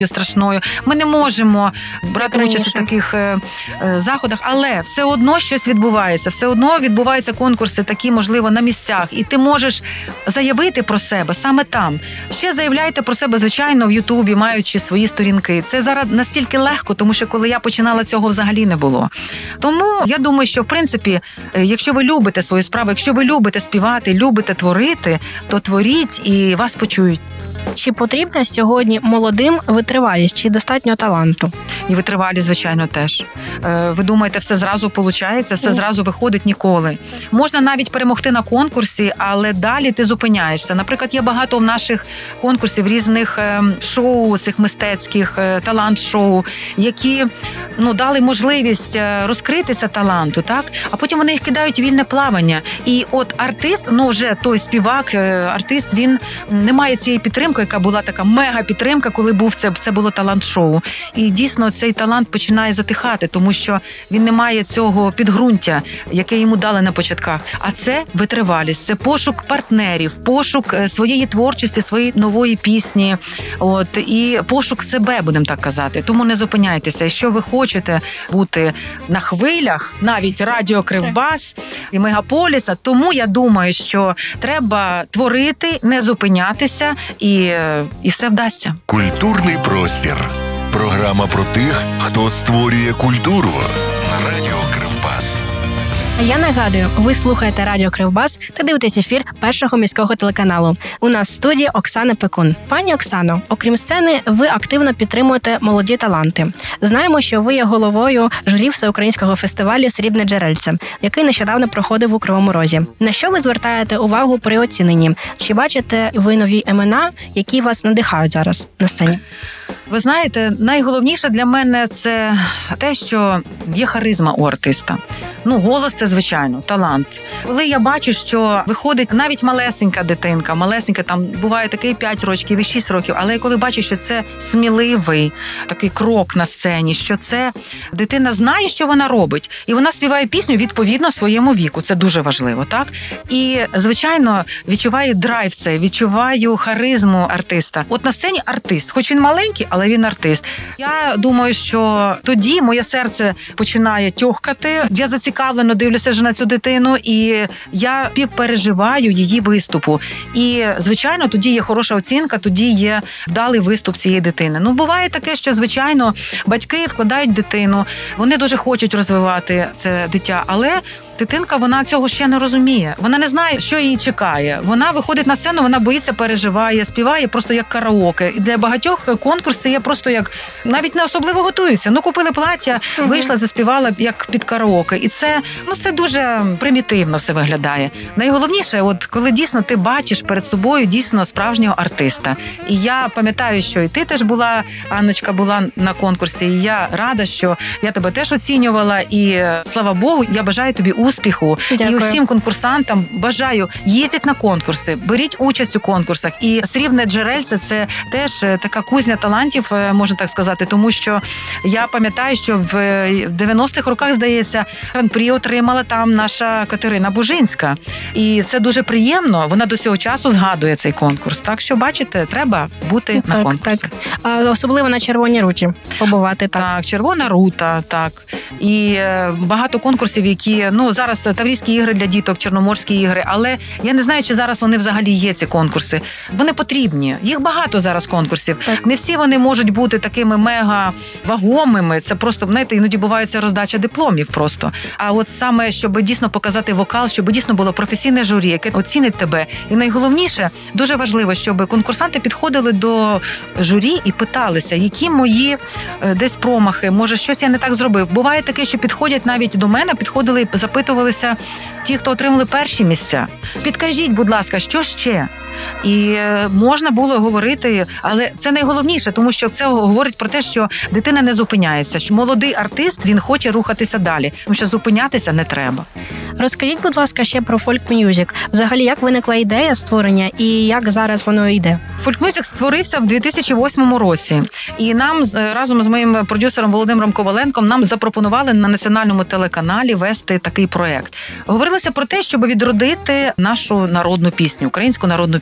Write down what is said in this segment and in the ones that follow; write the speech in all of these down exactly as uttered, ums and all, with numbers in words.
страшною. Ми не можемо брати участь у таких е, е, заходах, але все одно щось відбувається. Все одно відбуваються конкурси такі, можливо, на місцях. І ти можеш заявити про себе саме там. Ще заявляйте про себе, звичайно, в Ютубі, маючи свої сторінки. Це зараз настільки легко, тому що коли я починала, цього взагалі не було. Тому я думаю, що, в принципі, якщо ви любите свою справу, якщо ви любите співати, любите творити, то творіть і вас почують. Чи потрібна сьогодні молодим витривалість, чи достатньо таланту? І витривалість, звичайно, теж. Ви думаєте, все зразу виходить, все зразу виходить ніколи. Можна навіть перемогти на конкурсі, але далі ти зупиняєшся. Наприклад, є багато в наших конкурсів різних шоу, цих мистецьких, талант-шоу, які ну, дали можливість розкритися таланту, так? А потім вони їх кидають в вільне плавання. І от артист, ну вже той співак, артист, він не має цієї підтримки, яка була така мега-підтримка, коли був це, це було талант-шоу. І дійсно цей талант починає затихати, тому що він не має цього підґрунтя, яке йому дали на початках. А це витривалість, це пошук партнерів, пошук своєї творчості, своєї нової пісні, от, і пошук себе, будемо так казати. Тому не зупиняйтеся. Якщо ви хочете бути на хвилях, навіть радіо Кривбас і Мегаполіса, тому я думаю, що треба творити, не зупинятися, і, і все вдасться. Культурний простір. Програма про тих, хто створює культуру. На радіо Кривбас. Я нагадую, ви слухаєте Радіо Кривбас та дивитесь ефір Першого міського телеканалу. У нас в студії Оксана Пекун. Пані Оксано, окрім сцени, ви активно підтримуєте молоді таланти. Знаємо, що ви є головою журі всеукраїнського фестивалю «Срібне джерельце», який нещодавно проходив у Кривому Розі. На що ви звертаєте увагу при оціненні? Чи бачите ви нові імена, які вас надихають зараз на сцені? Ви знаєте, найголовніше для мене це те, що є харизма у артиста. Ну, голос – це, звичайно, талант. Коли я бачу, що виходить навіть малесенька дитинка, малесенька, там буває такий п'ять років і шість років, але коли бачу, що це сміливий такий крок на сцені, що це дитина знає, що вона робить, і вона співає пісню відповідно своєму віку. Це дуже важливо, так? І, звичайно, відчуваю драйв цей, відчуваю харизму артиста. От на сцені артист, хоч він маленький, але він артист. Я думаю, що тоді моє серце починає тьохкати. Я зацікавлено дивлюся вже на цю дитину, і я півпереживаю її виступу. І, звичайно, тоді є хороша оцінка, тоді є вдалий виступ цієї дитини. Ну, буває таке, що, звичайно, батьки вкладають дитину, вони дуже хочуть розвивати це дитя, але дитинка, вона цього ще не розуміє. Вона не знає, що її чекає. Вона виходить на сцену, вона боїться, переживає, співає просто як караоке. І для багатьох конкурси є просто як, навіть не особливо готуються. Ну, купили плаття, вийшла, заспівала як під караоке. І це, ну, це дуже примітивно все виглядає. Найголовніше, от коли дійсно ти бачиш перед собою дійсно справжнього артиста. І я пам'ятаю, що і ти теж була, Анночка, була на конкурсі, і я рада, що я тебе теж оцінювала. І, слава Богу, я бажаю тобі успіху. Дякую. І усім конкурсантам бажаю, їздіть на конкурси, беріть участь у конкурсах. І «Срібне джерельце» – це теж така кузня талантів, можна так сказати, тому що я пам'ятаю, що в дев'яностих роках, здається, гран-прі отримала там наша Катерина Бужинська. І це дуже приємно, вона до цього часу згадує цей конкурс. Так що, бачите, треба бути так, на конкурсі. Так. А особливо на Червоній руті побувати. Так, так, Червона рута, так. І багато конкурсів, які, ну, зараз Таврійські ігри для діток, Чорноморські ігри, але я не знаю, чи зараз вони взагалі є, ці конкурси. Вони потрібні. Їх багато зараз конкурсів. Так. Не всі вони можуть бути такими мега вагомими. Це просто, знаєте, іноді буває це роздача дипломів просто. А от саме, щоб дійсно показати вокал, щоб дійсно було професійне журі, яке оцінить тебе. І найголовніше, дуже важливо, щоб конкурсанти підходили до журі і питалися, які мої десь промахи, може, щось я не так зробив. Буває таке, що підходять навіть до мене, підходили і запитувалися ті, хто отримали перші місця. Підкажіть, будь ласка, що ще? І можна було говорити, але це найголовніше, тому що це говорить про те, що дитина не зупиняється, що молодий артист, він хоче рухатися далі, тому що зупинятися не треба. Розкажіть, будь ласка, ще про фольк-мюзик. Взагалі, як виникла ідея створення і як зараз воно йде? Фольк-мюзик створився в дві тисячі восьмому році. І нам, разом з моїм продюсером Володимиром Коваленком, нам запропонували на національному телеканалі вести такий проект. Говорилося про те, щоб відродити нашу народну пісню, українську народну пісню.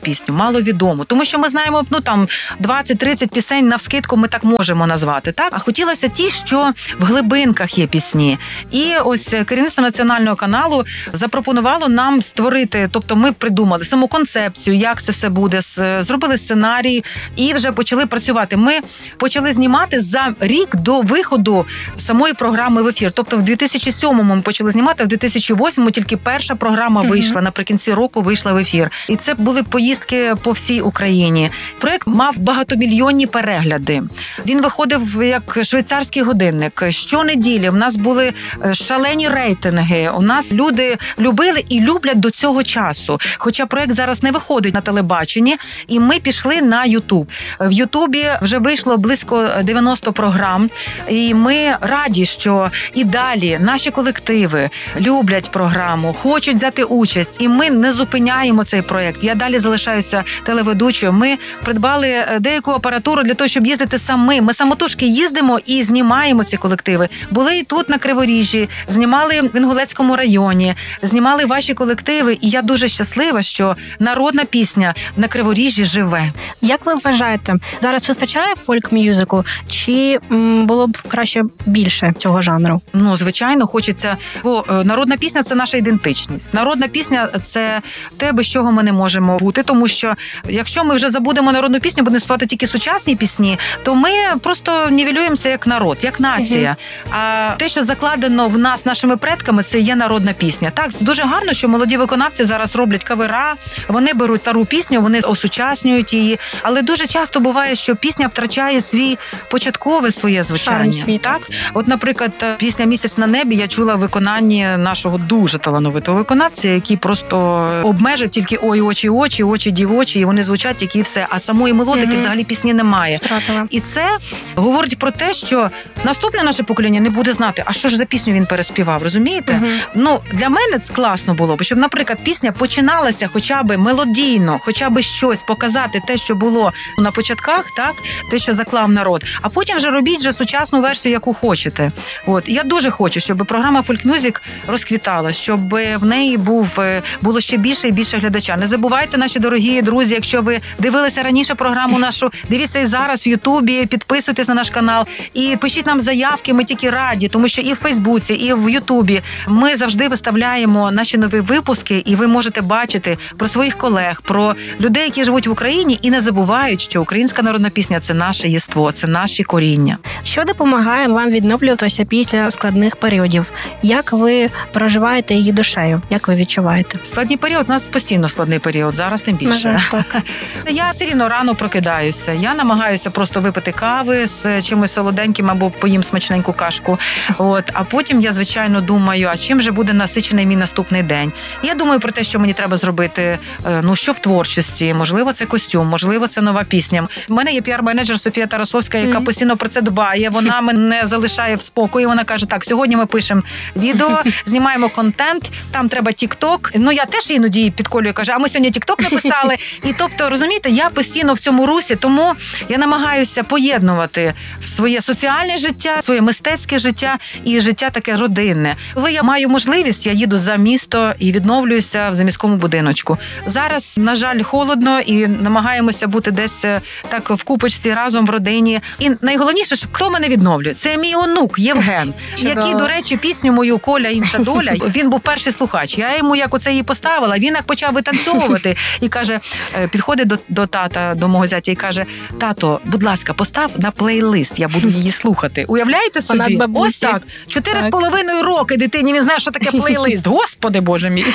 пісню, маловідому. Тому що ми знаємо, ну там двадцять-тридцять пісень навскидку ми так можемо назвати. Так? А хотілося ті, що в глибинках є пісні. І ось керівництво національного каналу запропонувало нам створити, тобто ми придумали саму концепцію, як це все буде, зробили сценарій і вже почали працювати. Ми почали знімати за рік до виходу самої програми в ефір. Тобто в дві тисячі сьомому ми почали знімати, в дві тисячі восьмому тільки перша програма вийшла, наприкінці року вийшла в ефір. І це були поїздки по всій Україні. Проєкт мав багатомільйонні перегляди. Він виходив як швейцарський годинник. Щонеділі в нас були шалені рейтинги. У нас люди любили і люблять до цього часу. Хоча проєкт зараз не виходить на телебаченні, і ми пішли на Ютуб. В Ютубі вже вийшло близько дев'яносто програм, і ми раді, що і далі наші колективи люблять програму, хочуть взяти участь, і ми не зупиняємо цей проєкт. Я далі залишаюся телеведучою. Ми придбали деяку апаратуру для того, щоб їздити самі. Ми самотужки їздимо і знімаємо ці колективи. Були і тут, на Криворіжжі, знімали в Інгулецькому районі, знімали ваші колективи, і я дуже щаслива, що народна пісня на Криворіжжі живе. Як ви вважаєте, зараз вистачає фольк-мюзику, чи м, було б краще більше цього жанру? Ну, звичайно, хочеться, бо народна пісня – це наша ідентичність. Народна пісня – це те, без чого ми не можемо бути, тому що якщо ми вже забудемо народну пісню, будемо співати тільки сучасні пісні, то ми просто нівелюємося як народ, як нація. Uh-huh. А те, що закладено в нас нашими предками, це є народна пісня. Так, це дуже гарно, що молоді виконавці зараз роблять кавера, вони беруть стару пісню, вони осучаснюють її, але дуже часто буває, що пісня втрачає свій початкове своє звучання. Так? От, наприклад, пісня «Місяць на небі» я чула в виконанні нашого дуже талановитого виконавця, який просто обмежив тільки «Ой, очі, очі, очі, дівочі», і вони звучать тільки і все, а самої мелодики mm-hmm. взагалі пісні немає. Втратила. І це говорить про те, що наступне наше покоління не буде знати, а що ж за пісню він переспівав, розумієте? Mm-hmm. Ну, для мене це класно було б, щоб, наприклад, пісня починалася хоча б мелодійно, хоча б щось показати, те, що було на початках, так, те, що заклав народ, а потім вже робіть вже сучасну версію, яку хочете. От. Я дуже хочу, щоб програма Folk Music розквітала, щоб в неї був, було ще більше і більше глядача. Не забувайте, наші дорогі друзі, якщо ви дивилися раніше програму нашу, дивіться і зараз в Ютубі, підписуйтесь на наш канал і пишіть нам заявки, ми тільки раді, тому що і в Фейсбуці, і в Ютубі ми завжди виставляємо наші нові випуски, і ви можете бачити про своїх колег, про людей, які живуть в Україні і не забувають, що українська народна пісня – це наше єство, це наші коріння. Що допомагає вам відновлюватися після складних періодів? Як ви проживаєте її душею? Як ви відчуваєте? Складний період, у нас постійно складний період, зараз тим більше. Так. Я все рівно рано прокидаюся. Я намагаюся просто випити кави з чимось солоденьким або поїм смачненьку кашку. От, а потім я, звичайно, думаю, а чим же буде насичений мій наступний день? Я думаю про те, що мені треба зробити, ну, що в творчості. Можливо, це костюм, можливо, це нова пісня. У мене є піар-менеджер Софія Тарасовська, яка mm-hmm. постійно про це дбає. Вона мене залишає в спокої. Вона каже, так, сьогодні ми пишемо відео, знімаємо контент, там треба тік-ток. Ну, я теж іноді підколюю, каже, а ми сьогодні тік-ток написали. І тобто, розумієте, я постійно в цьому русі, тому я намагаюся поєднувати своє соціальне життя, своє мистецьке життя і життя таке родинне. Коли я маю можливість, я їду за місто і відновлююся в заміському будиночку. Зараз, на жаль, холодно і намагаємося бути десь так в купочці разом в родині. І найголовніше, що хто мене відновлює? Це мій онук Євген, який, до речі, пісню мою «Коля, інша доля», він був перший слухач. Я йому як оце її поставила, він як почав витанцьовувати і каже, підходить до, до тата, до мого зятя і каже, тато, будь ласка, постав на плейлист, я буду її слухати. Уявляєте собі? Ось так. Чотири з половиною роки дитині, він знає, що таке плейлист. Господи, Боже мій.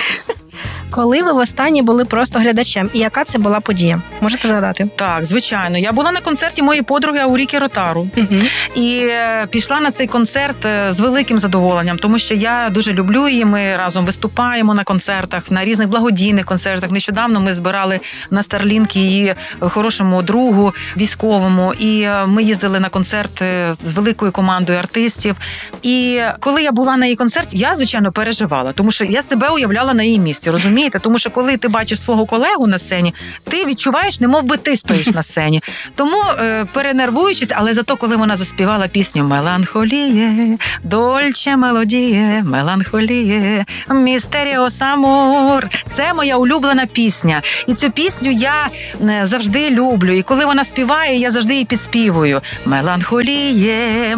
Коли ви востаннє були просто глядачем, і яка це була подія? Можете згадати? Так, звичайно. Я була на концерті моєї подруги Ауріки Ротару. Угу. І пішла на цей концерт з великим задоволенням, тому що я дуже люблю її, ми разом виступаємо на концертах, на різних благодійних концертах. Нещодавно ми збирали на Старлінк її хорошому другу військовому, і ми їздили на концерт з великою командою артистів. І коли я була на її концерті, я, звичайно, переживала, тому що я себе уявляла на її місці, розумієте? розумієте? Тому що коли ти бачиш свого колегу на сцені, ти відчуваєш, немов би ти стоїш на сцені. Тому, е, перенервуючись, але зато, коли вона заспівала пісню «Меланхоліє, дольче мелодіє, меланхоліє, містеріос амор», це моя улюблена пісня. І цю пісню я завжди люблю. І коли вона співає, я завжди її підспівую. «Меланхоліє,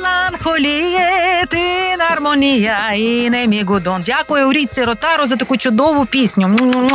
меланхоліє, ти нармонія і не мігудон». Дякую Урійці Ротару за таку чудову пісню.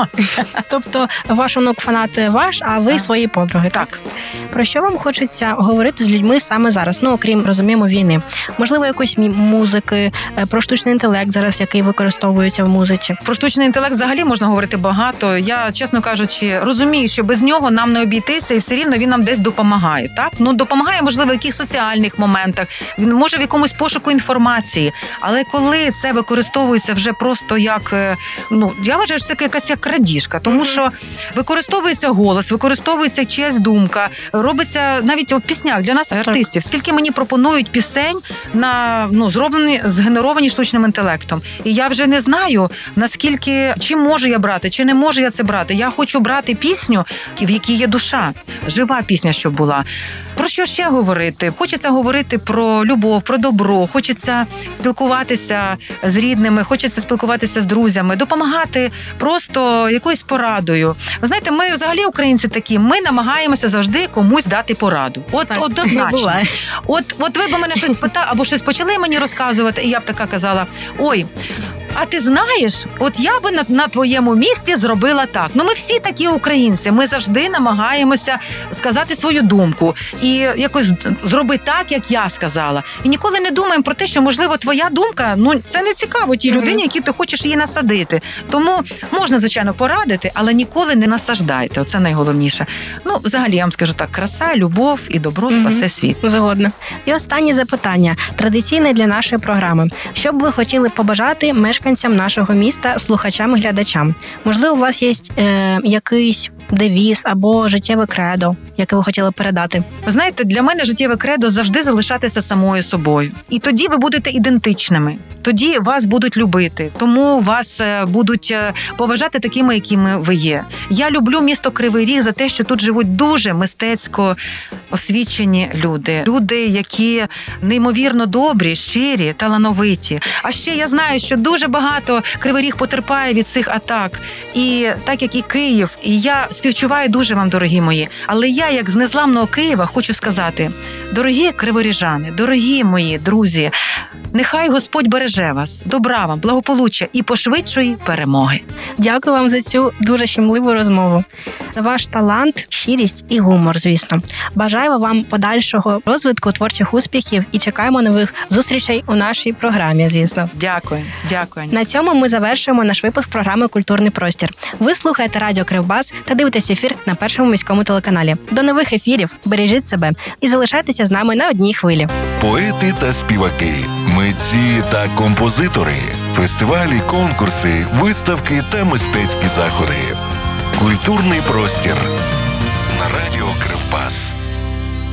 Тобто ваш онук фанат ваш, а ви Так. свої подруги. Так. Про що вам хочеться говорити з людьми саме зараз? Ну, окрім, розуміємо, війни. Можливо, якоїсь мі- музики, е, про штучний інтелект зараз, який використовується в музиці. Про штучний інтелект взагалі можна говорити багато. Я, чесно кажучи, розумію, що без нього нам не обійтися, і все рівно він нам десь допомагає. Так? Ну, допомагає, можливо, в якихось соціальних моментах, він може в якомусь пошуку інформації. Але коли це використовується вже просто як, е, ну, я вважаю, що це якась як крадіжка, тому що використовується голос, використовується чиясь думка, робиться навіть у піснях для нас, артистів. Скільки мені пропонують пісень на, ну, зроблені, згенеровані штучним інтелектом. І я вже не знаю, наскільки, чи можу я брати, чи не можу я це брати. Я хочу брати пісню, в якій є душа, жива пісня, щоб була. Про що ще говорити? Хочеться говорити про любов, про добро, хочеться спілкуватися з рідними, хочеться спілкуватися з друзями, допомагати просто якоюсь порадою. Ви знаєте, ми взагалі українці такі, ми намагаємося завжди комусь дати пораду. От Так, однозначно. буває. От, от ви б мене щось питали, або щось почали мені розказувати, і я б така казала: ой, а ти знаєш, от я би на, на твоєму місці зробила так. Ну, ми всі такі українці, ми завжди намагаємося сказати свою думку і якось зроби так, як я сказала. І ніколи не думаємо про те, що, можливо, твоя думка, ну, це не цікаво тій людині, якій ти хочеш її насадити. Тому можна, звичайно, порадити, але ніколи не насаждайте. Оце найголовніше. Ну, взагалі, я вам скажу так, краса, любов і добро спасе світ. Згодна. І останнє запитання, традиційне для нашої програми. Що б ви хотіли побажати мешканцям нашого міста, слухачам і глядачам? Можливо, у вас є е, якийсь девіз або життєве кредо, яке ви хотіли передати? Ви знаєте, для мене життєве кредо завжди залишатися самою собою. І тоді ви будете ідентичними. Тоді вас будуть любити, тому вас будуть поважати такими, якими ви є. Я люблю місто Кривий Ріг за те, що тут живуть дуже мистецько освічені люди. Люди, які неймовірно добрі, щирі, талановиті. А ще я знаю, що дуже багато Кривий Ріг потерпає від цих атак. І так, як і Київ, і я співчуваю дуже вам, дорогі мої. Але я, як з незламного Києва, хочу сказати: дорогі криворіжани, дорогі мої друзі, нехай Господь береже вас, добра вам, благополуччя і пошвидшої перемоги. Дякую вам за цю дуже щемливу розмову. За ваш талант, щирість і гумор, звісно. Бажаємо вам подальшого розвитку, творчих успіхів і чекаємо нових зустрічей у нашій програмі, звісно. Дякую, дякую. На цьому ми завершуємо наш випуск програми «Культурний простір». Ви слухаєте Радіо Кривбас та дивитесь ефір на Першому міському телеканалі. До нових ефірів, бережіть себе і залишайтеся з нами на одній хвилі. Поети та співаки, митці та композитори, фестивалі, конкурси, виставки та мистецькі заходи. Культурний простір на Радіо Кривбас.